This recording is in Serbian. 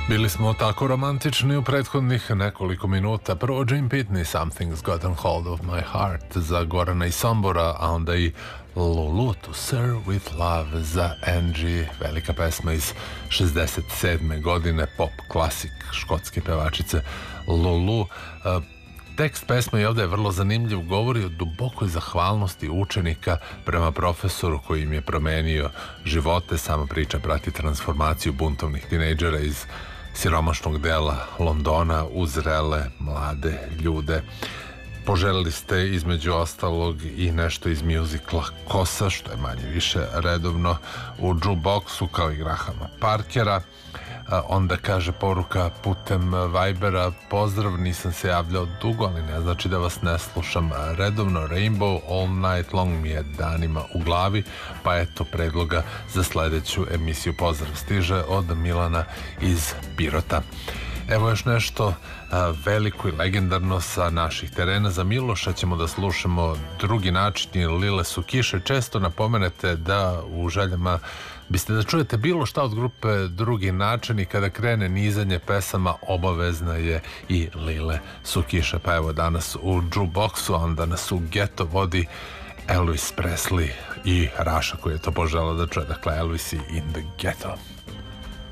Bili smo tako romantični u prethodnih nekoliko minuta. Prvo Jane Pitney, Something's Gotten Hold of My Heart za Gorana i Sombora, a onda i Lulu, To Serve With Love za Angie, velika pesma iz 67. godine, pop klasik škotske pevačice Lulu. Tekst pesme ovdje je vrlo zanimljiv, govori o dubokoj zahvalnosti učenika prema profesoru koji im je promenio živote. Sama priča prati transformaciju buntovnih tinejdžera iz siromašnog dela Londona u zrele mlade ljude. Poželili ste između ostalog i nešto iz mjuzikla Kosa, što je manje više redovno u jukeboxu, kao i Grahama Parkera. Onda kaže poruka putem Vibera: pozdrav, nisam se javljao dugo, ali ne znači da vas ne slušam redovno. Rainbow All Night Long mi je danima u glavi, pa eto predloga za sledeću emisiju. Pozdrav stiže od Milana iz Pirota. Evo još nešto veliko i legendarno sa naših terena. Za Miloša ćemo da slušamo Drugi načini, Lile su kiše. Često napomenete da u željama biste da čujete bilo šta od grupe Drugi načini. Kada krene nizanje pesama, obavezna je i Lile su kiše. Pa evo danas u jukeboxu, a onda nas u geto vodi Elvis Presley i Raša koji je to poželao da čuje. Dakle, Elvis in the Ghetto.